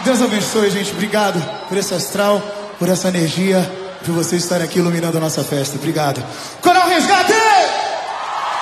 Deus abençoe, gente. Obrigado por esse astral, por essa energia, por vocês estarem aqui iluminando a nossa festa. Obrigado. Coral Resgate!